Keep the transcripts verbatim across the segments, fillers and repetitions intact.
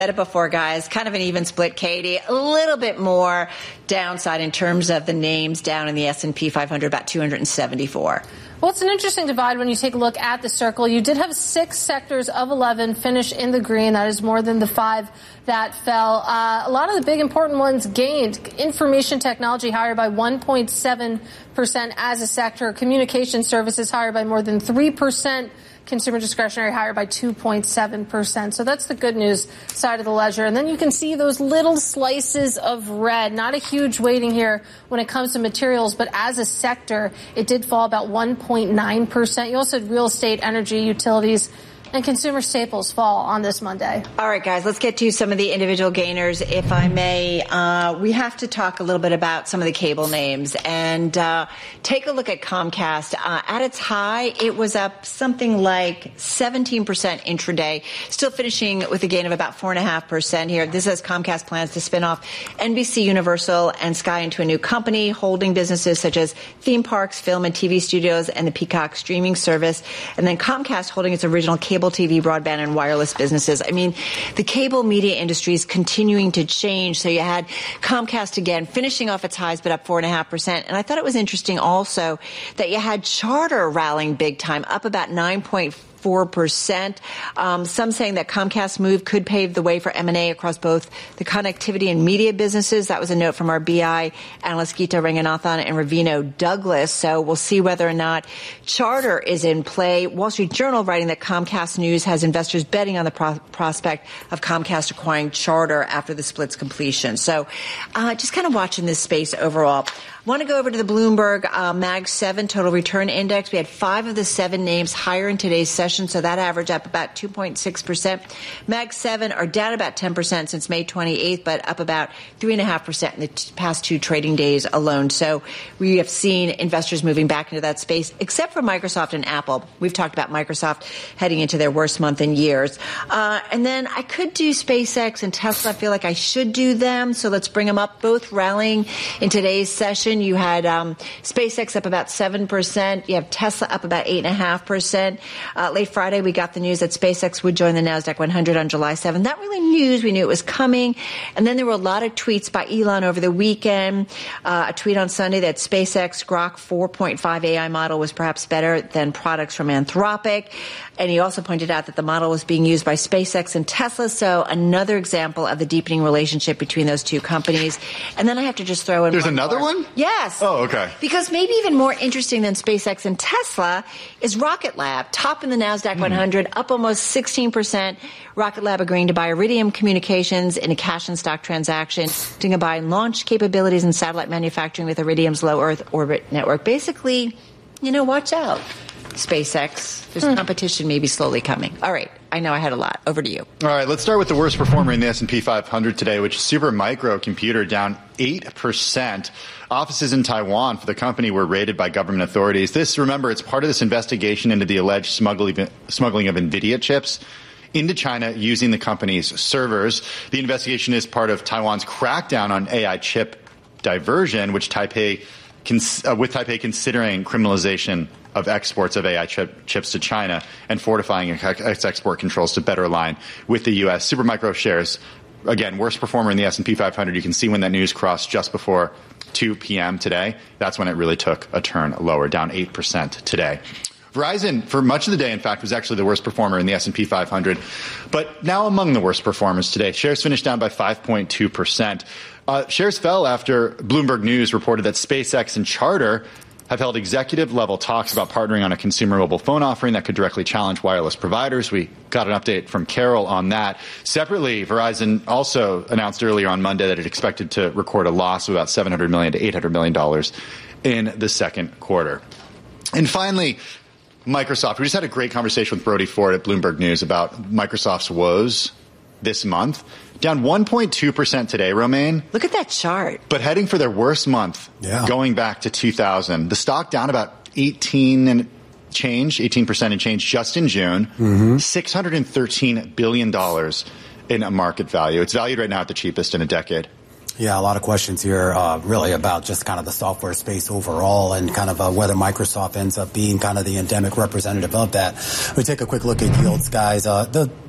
Said it before, guys. Kind of an even split, Katie. A little bit more downside in terms of the names down in the S and P five hundred, about two hundred seventy-four. Well, it's an interesting divide when you take a look at the circle. You did have six sectors of eleven finish in the green. That is more than the five that fell. Uh, a lot of the big important ones gained. Information technology higher by one point seven percent as a sector. Communication services higher by more than three percent. Consumer discretionary higher by two point seven percent. So that's the good news side of the ledger. And then you can see those little slices of red. Not a huge weighting here when it comes to materials, but as a sector, it did fall about one point nine percent. You also had real estate, energy, utilities, and consumer staples fall on this Monday. All right, guys, let's get to some of the individual gainers, if I may. Uh, we have to talk a little bit about some of the cable names and uh, take a look at Comcast. Uh, at its high, it was up something like seventeen percent intraday, still finishing with a gain of about four point five percent here. This is Comcast plans to spin off N B C Universal and Sky into a new company, holding businesses such as theme parks, film and T V studios, and the Peacock streaming service. And then Comcast holding its original cable T V, broadband, and wireless businesses. I mean, the cable media industry is continuing to change. So you had Comcast again finishing off its highs, but up four point five percent. And I thought it was interesting also that you had Charter rallying big time, up about nine point four percent. Um, some saying that Comcast's move could pave the way for M and A across both the connectivity and media businesses. That was a note from our B I analyst Geeta Ranganathan and Ravino Douglas. So we'll see whether or not Charter is in play. Wall Street Journal writing that Comcast News has investors betting on the pro- prospect of Comcast acquiring Charter after the split's completion. So uh, just kind of watching this space overall. I want to go over to the Bloomberg uh, Mag seven Total Return Index. We had five of the seven names higher in today's session, so that averaged up about two point six percent. Mag seven are down about ten percent since May twenty-eighth, but up about three point five percent in the t- past two trading days alone. So we have seen investors moving back into that space, except for Microsoft and Apple. We've talked about Microsoft heading into their worst month in years. Uh, and then I could do SpaceX and Tesla. I feel like I should do them, so let's bring them up, both rallying in today's session. You had um, SpaceX up about seven percent. You have Tesla up about eight point five percent. Uh, late Friday, we got the news that SpaceX would join the NASDAQ one hundred on July seventh. Not really news. We knew it was coming. And then there were a lot of tweets by Elon over the weekend. Uh, a tweet on Sunday that SpaceX Grok four point five A I model was perhaps better than products from Anthropic. And he also pointed out that the model was being used by SpaceX and Tesla. So another example of the deepening relationship between those two companies. And then I have to just throw in There's one another more. one? Yes. Oh, okay. Because maybe even more interesting than SpaceX and Tesla is Rocket Lab, top in the NASDAQ one hundred, mm. up almost sixteen percent. Rocket Lab agreeing to buy Iridium Communications in a cash and stock transaction, doing a buy and launch capabilities in satellite manufacturing with Iridium's low Earth orbit network. Basically, you know, watch out, SpaceX. There's mm. competition maybe slowly coming. All right. I know I had a lot. Over to you. All right. Let's start with the worst performer in the S and P five hundred today, which is Supermicro Computer, down eight percent. Offices in Taiwan for the company were raided by government authorities. This, remember, it's part of this investigation into the alleged smuggling, smuggling of NVIDIA chips into China using the company's servers. The investigation is part of Taiwan's crackdown on A I chip diversion, which Taipei, cons- uh, with Taipei considering criminalization of exports of A I chip, chips to China and fortifying its export controls to better align with the U S. Supermicro shares, again, worst performer in the S and P five hundred. You can see when that news crossed just before two p.m. today. That's when it really took a turn lower, down eight percent today. Verizon, for much of the day, in fact, was actually the worst performer in the S and P five hundred, but now among the worst performers today. Shares finished down by five point two percent. Uh, shares fell after Bloomberg News reported that SpaceX and Charter have held executive-level talks about partnering on a consumer mobile phone offering that could directly challenge wireless providers. We got an update from Carol on that. Separately, Verizon also announced earlier on Monday that it expected to record a loss of about seven hundred million dollars to eight hundred million dollars in the second quarter. And finally, Microsoft. We just had a great conversation with Brody Ford at Bloomberg News about Microsoft's woes this month. Down one point two percent today, Romaine. Look at that chart. But heading for their worst month, yeah. going back to two thousand. The stock down about eighteen and change, eighteen percent and change just in June. Mm-hmm. six hundred thirteen billion dollars in a market value. It's valued right now at the cheapest in a decade. Yeah, a lot of questions here, uh, really about just kind of the software space overall and kind of uh, whether Microsoft ends up being kind of the endemic representative of that. We take a quick look at yields, guys. Uh, the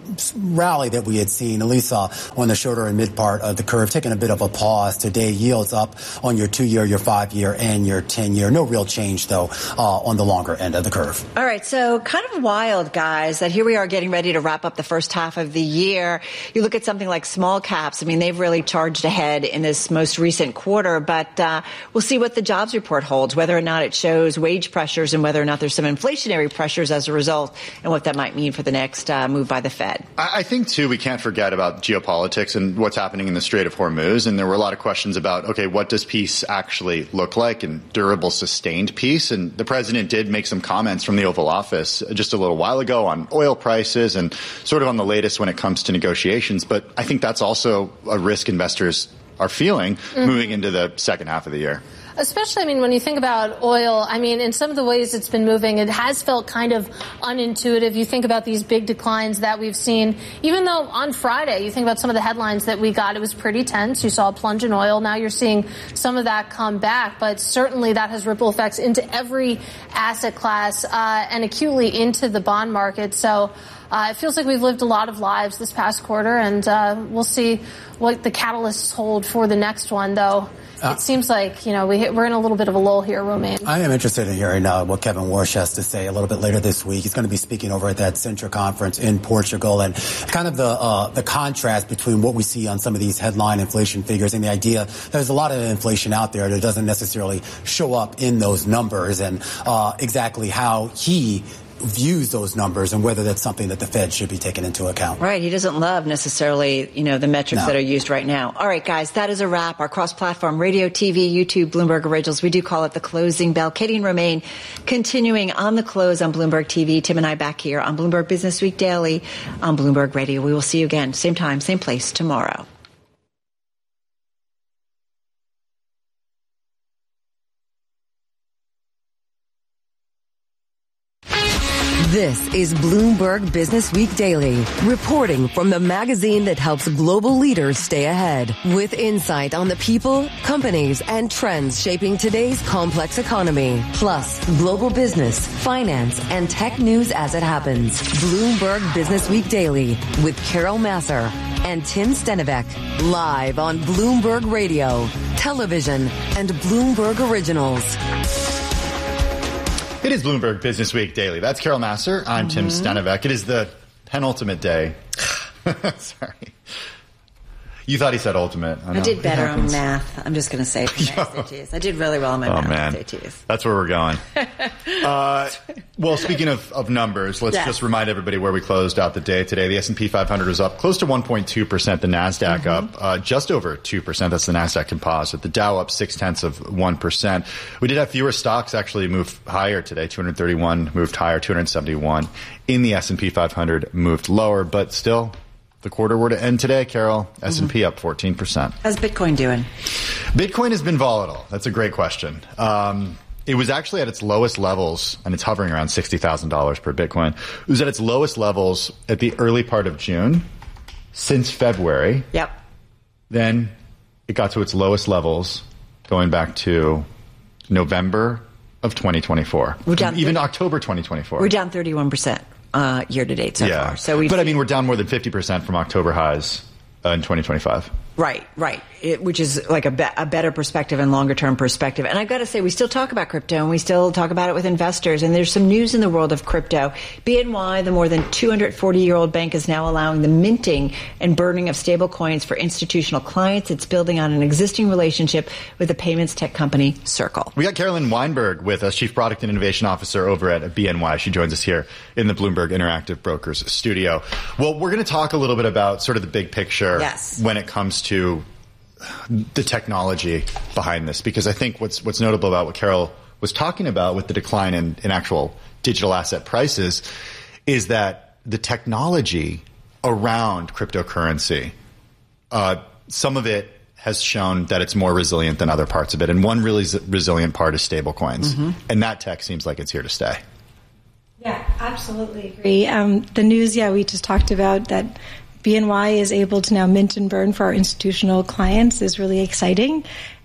rally that we had seen, at least uh, on the shorter and mid part of the curve, taking a bit of a pause today. Yields up on your two-year, your five-year, and your ten-year. No real change, though, uh, on the longer end of the curve. All right, so kind of wild, guys, that here we are getting ready to wrap up the first half of the year. You look at something like small caps. I mean, they've really charged ahead in this most recent quarter, but uh, we'll see what the jobs report holds, whether or not it shows wage pressures and whether or not there's some inflationary pressures as a result, and what that might mean for the next uh, move by the Fed. I think, too, we can't forget about geopolitics and what's happening in the Strait of Hormuz. And there were a lot of questions about, okay, what does peace actually look like, and durable, sustained peace? And the president did make some comments from the Oval Office just a little while ago on oil prices and sort of on the latest when it comes to negotiations. But I think that's also a risk investors are feeling mm-hmm. moving into the second half of the year. Especially, I mean, when you think about oil, I mean, in some of the ways it's been moving, it has felt kind of unintuitive. You think about these big declines that we've seen, even though on Friday, you think about some of the headlines that we got, it was pretty tense. You saw a plunge in oil. Now you're seeing some of that come back, but certainly that has ripple effects into every asset class uh, and acutely into the bond market. So Uh, it feels like we've lived a lot of lives this past quarter, and uh, we'll see what the catalysts hold for the next one, though. Uh, it seems like, you know, we, we're in a little bit of a lull here, Romaine. I am interested in hearing uh, what Kevin Warsh has to say a little bit later this week. He's going to be speaking over at that Sintra conference in Portugal, and kind of the uh, the contrast between what we see on some of these headline inflation figures and the idea there's a lot of inflation out there that doesn't necessarily show up in those numbers, and uh, exactly how he views those numbers and whether that's something that the Fed should be taking into account. Right. He doesn't love necessarily, you know, the metrics no. that are used right now. All right, guys, that is a wrap. Our cross-platform radio, T V, YouTube, Bloomberg Originals. We do call it the closing bell. Katie and Romaine continuing on the close on Bloomberg T V. Tim and I back here on Bloomberg Business Week Daily on Bloomberg Radio. We will see you again, same time, same place tomorrow. This is Bloomberg Business Week Daily, reporting from the magazine that helps global leaders stay ahead, with insight on the people, companies, and trends shaping today's complex economy, plus global business, finance, and tech news as it happens. Bloomberg Business Week Daily with Carol Massar and Tim Stenivek, live on Bloomberg Radio, television, and Bloomberg Originals. It is Bloomberg Business Week Daily. That's Carol Massar. I'm mm-hmm. Tim Stenivek. It is the penultimate day. Sorry. You thought he said ultimate. I, I did better on math. I'm just going to say for my S A Ts. I did really well on my oh, math man. S A Ts. That's where we're going. uh, well, speaking of, of numbers, let's yes. just remind everybody where we closed out the day today. The S and P five hundred was up close to one point two percent. The NASDAQ mm-hmm. up uh, just over two percent. That's the NASDAQ composite. The Dow up six-tenths of one percent. We did have fewer stocks actually move higher today. two hundred thirty-one moved higher, two hundred seventy-one in the S and P five hundred moved lower, but still, the quarter were to end today, Carol, S and P mm-hmm. up fourteen percent. How's Bitcoin doing? Bitcoin has been volatile. That's a great question. Um, it was actually at its lowest levels, and it's hovering around sixty thousand dollars per Bitcoin. It was at its lowest levels at the early part of June since February. Yep. Then it got to its lowest levels going back to November of twenty twenty-four. We're down even thirty October twenty twenty-four. We're down thirty-one percent. Uh, year to date so yeah. far. So we, but I mean, we're down more than fifty percent from October highs uh, in twenty twenty-five. Right, right. It, which is like a, be- a better perspective and longer term perspective. And I've got to say, we still talk about crypto and we still talk about it with investors. And there's some news in the world of crypto. B N Y, the more than two hundred forty year old bank, is now allowing the minting and burning of stable coins for institutional clients. It's building on an existing relationship with the payments tech company Circle. We got Carolyn Weinberg with us, Chief Product and Innovation Officer over at B N Y. She joins us here in the Bloomberg Interactive Brokers studio. Well, we're going to talk a little bit about sort of the big picture yes. when it comes to the technology behind this, because I think what's what's notable about what Carol was talking about with the decline in, in actual digital asset prices is that the technology around cryptocurrency, uh, some of it has shown that it's more resilient than other parts of it. And one really resilient part is stablecoins. Mm-hmm. And that tech seems like it's here to stay. Yeah, absolutely agree. Um, the news, yeah, we just talked about that B N Y is able to now mint and burn for our institutional clients is really exciting.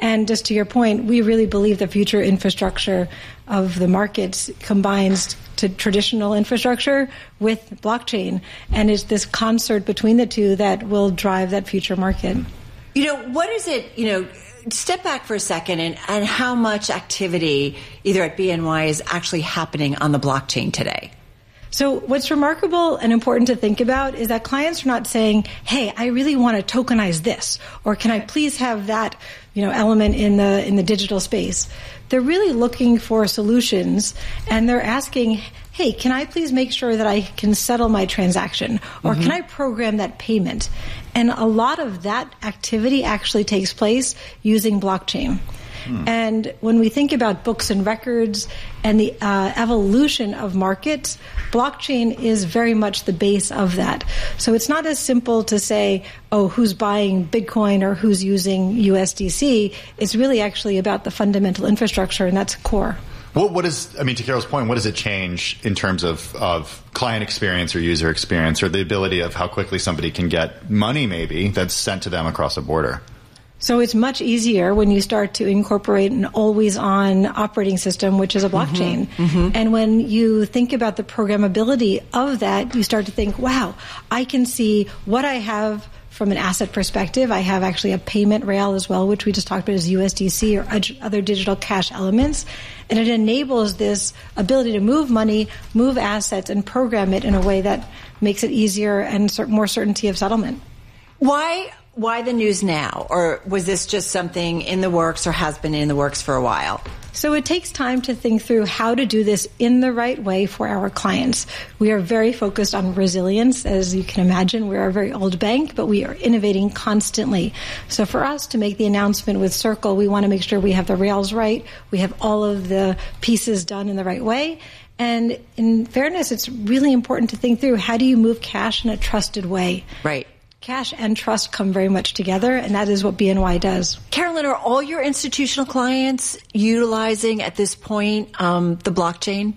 And just to your point, we really believe the future infrastructure of the markets combines to traditional infrastructure with blockchain. And it's this concert between the two that will drive that future market. You know, what is it, you know, step back for a second and, and how much activity either at B N Y is actually happening on the blockchain today? So what's remarkable and important to think about is that clients are not saying, hey, I really want to tokenize this, or can I please have that, you know, element in the in the digital space. They're really looking for solutions, and they're asking, hey, can I please make sure that I can settle my transaction, or mm-hmm. can I program that payment? And a lot of that activity actually takes place using blockchain. Hmm. And when we think about books and records and the uh, evolution of markets, blockchain is very much the base of that. So it's not as simple to say, oh, who's buying Bitcoin or who's using U S D C. It's really actually about the fundamental infrastructure, and that's core. What, what is, I mean, to Carol's point, what does it change in terms of, of client experience or user experience, or the ability of how quickly somebody can get money maybe that's sent to them across a border? So it's much easier when you start to incorporate an always-on operating system, which is a blockchain. Mm-hmm, mm-hmm. And when you think about the programmability of that, you start to think, wow, I can see what I have from an asset perspective. I have actually a payment rail as well, which we just talked about as U S D C or other digital cash elements. And it enables this ability to move money, move assets, and program it in a way that makes it easier and more certainty of settlement. Why... Why the news now? Or was this just something in the works or has been in the works for a while? So it takes time to think through how to do this in the right way for our clients. We are very focused on resilience. As you can imagine, we're a very old bank, but we are innovating constantly. So for us to make the announcement with Circle, we want to make sure we have the rails right, we have all of the pieces done in the right way. And in fairness, it's really important to think through, how do you move cash in a trusted way? Right. Cash and trust come very much together, and that is what B N Y does. Carolyn, are all your institutional clients utilizing at this point um, the blockchain?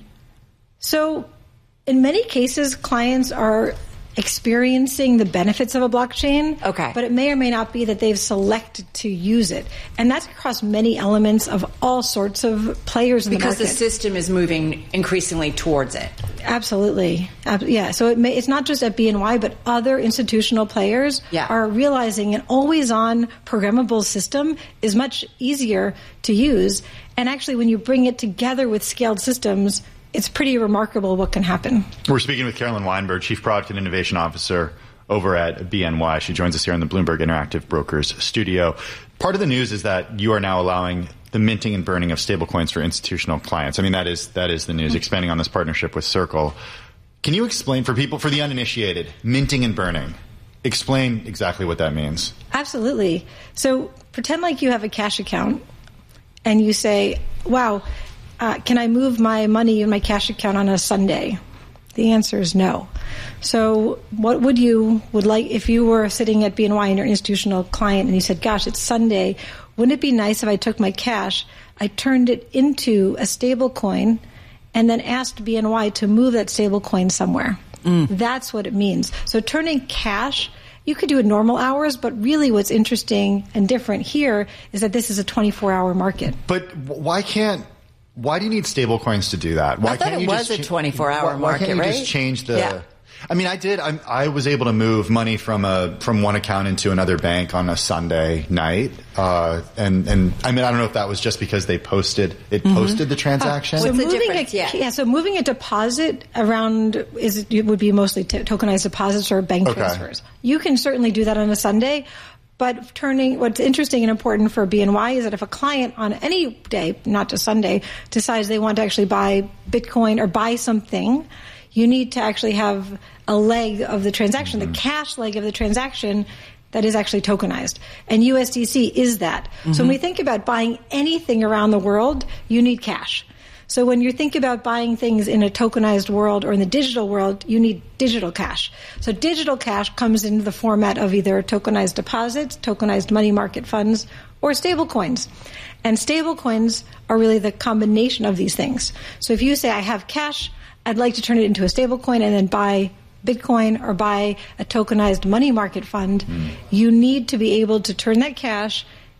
So in many cases, clients are experiencing the benefits of a blockchain. Okay. But it may or may not be that they've selected to use it. And that's across many elements of all sorts of players in the market. Because the system is moving increasingly towards it. Absolutely. Uh, yeah. So it may, it's not just at B N Y, but other institutional players yeah. are realizing an always-on programmable system is much easier to use. And actually, when you bring it together with scaled systems, it's pretty remarkable what can happen. We're speaking with Carolyn Weinberg, Chief Product and Innovation Officer over at B N Y. She joins us here in the Bloomberg Interactive Brokers studio. Part of the news is that you are now allowing the minting and burning of stablecoins for institutional clients. I mean, that is that is the news, expanding on this partnership with Circle. Can you explain for people, for the uninitiated, minting and burning? Explain exactly what that means. Absolutely. So pretend like you have a cash account and you say, wow, Uh, can I move my money in my cash account on a Sunday? The answer is no. So what would you would like if you were sitting at B N Y and you're an institutional client and you said, gosh, it's Sunday. Wouldn't it be nice if I took my cash, I turned it into a stable coin, and then asked B N Y to move that stable coin somewhere? Mm. That's what it means. So turning cash, you could do it normal hours, but really what's interesting and different here is that this is a twenty-four hour market. But why can't Why do you need stable coins to do that? Why I thought can't it you was just a twenty-four hour why, market, why can't you right? just change the... Yeah. I mean, I did. I, I was able to move money from a from one account into another bank on a Sunday night, uh, and and I mean, I don't know if that was just because they posted it mm-hmm. posted the transaction. Uh, so What's the moving difference? A, yeah. yeah. So moving a deposit around is it would be mostly t- tokenized deposits or bank okay. transfers. You can certainly do that on a Sunday. But turning, what's interesting and important for B N Y is that if a client on any day, not just Sunday, decides they want to actually buy Bitcoin or buy something, you need to actually have a leg of the transaction, mm-hmm. the cash leg of the transaction that is actually tokenized. And U S D C is that. Mm-hmm. So when we think about buying anything around the world, you need cash. So when you think about buying things in a tokenized world or in the digital world, you need digital cash. So digital cash comes in the format of either tokenized deposits, tokenized money market funds, or stable coins. And stable coins are really the combination of these things. So if you say, I have cash, I'd like to turn it into a stable coin and then buy Bitcoin or buy a tokenized money market fund, mm. you need to be able to turn that cash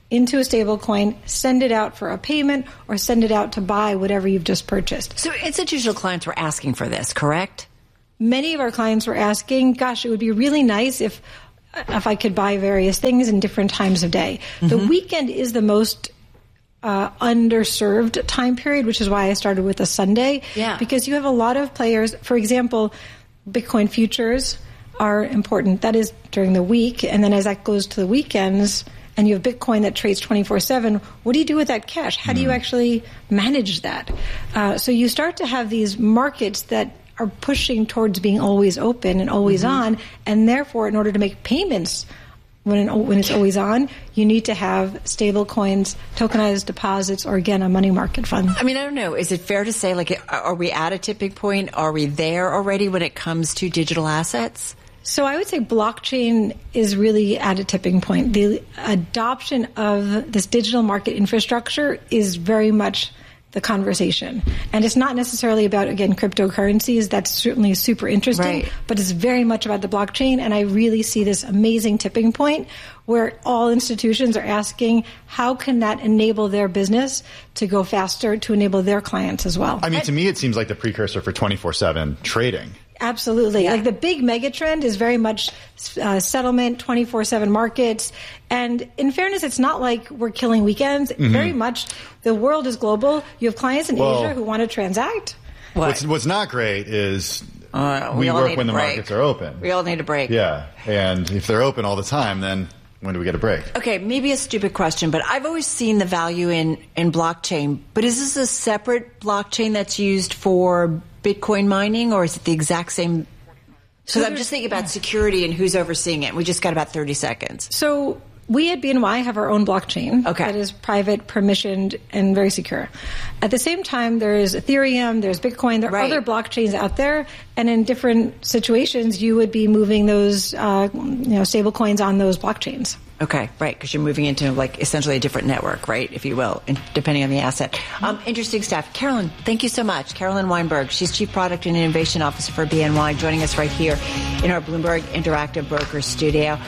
into a stable coin, send it out for a payment, or send it out to buy whatever you've just purchased. So institutional clients were asking for this, correct? Many of our clients were asking, gosh, it would be really nice if if I could buy various things in different times of day. Mm-hmm. The weekend is the most uh, underserved time period, which is why I started with a Sunday. Yeah. Because you have a lot of players. For example, Bitcoin futures are important. That is during the week. And then as that goes to the weekends, and you have Bitcoin that trades twenty-four seven, what do you do with that cash? How do you actually manage that? Uh, so you start to have these markets that are pushing towards being always open and always mm-hmm. on, and therefore, in order to make payments when, when it's always on, you need to have stable coins, tokenized deposits, or again, a money market fund. I mean, I don't know. Is it fair to say, like, are we at a tipping point? Are we there already when it comes to digital assets? So I would say blockchain is really at a tipping point. The adoption of this digital market infrastructure is very much the conversation. And it's not necessarily about, again, cryptocurrencies. That's certainly super interesting, right. But it's very much about the blockchain. And I really see this amazing tipping point where all institutions are asking, how can that enable their business to go faster, to enable their clients as well? I mean, to me, it seems like the precursor for twenty-four seven trading. Absolutely. Yeah. Like the big mega trend is very much uh, settlement, twenty-four seven markets. And in fairness, it's not like we're killing weekends. Mm-hmm. Very much the world is global. You have clients in well, Asia who want to transact. What? What's, what's not great is uh, we, we work when the break. markets are open. We all need a break. Yeah. And if they're open all the time, then when do we get a break? Okay, maybe a stupid question, but I've always seen the value in, in blockchain. But is this a separate blockchain that's used for Bitcoin mining, or is it the exact same? So I'm just thinking about security and who's overseeing it. We just got about thirty seconds. So we at B N Y have our own blockchain okay. that is private, permissioned, and very secure. At the same time, there is Ethereum, there's Bitcoin, there are right. other blockchains out there, and in different situations, you would be moving those, uh, you know, stable coins on those blockchains. Okay, right, because you're moving into like essentially a different network, right, if you will, depending on the asset. Um, interesting stuff. Carolyn, thank you so much. Carolyn Weinberg, she's Chief Product and Innovation Officer for B N Y, joining us right here in our Bloomberg Interactive Brokers studio.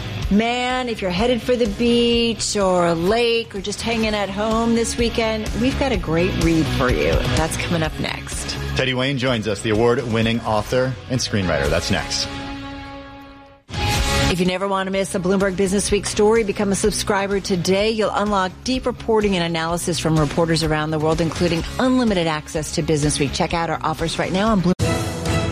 Man, if you're headed for the beach or a lake or just hanging at home this weekend, we've got a great read for you. That's coming up next. Teddy Wayne joins us, the award-winning author and screenwriter. That's next. If you never want to miss a Bloomberg Business Week story, become a subscriber today. You'll unlock deep reporting and analysis from reporters around the world, including unlimited access to Business Week. Check out our offers right now on Bloomberg.